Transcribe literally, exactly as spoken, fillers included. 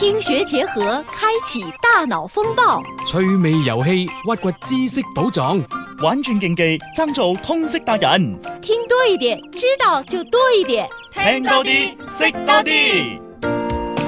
聽學結合，開啟大腦風暴。 趣味遊戲，挖掘知識寶藏。 玩轉競技，爭做通識達人。 聽多一點，知道就多一點。 聽多啲，識多啲。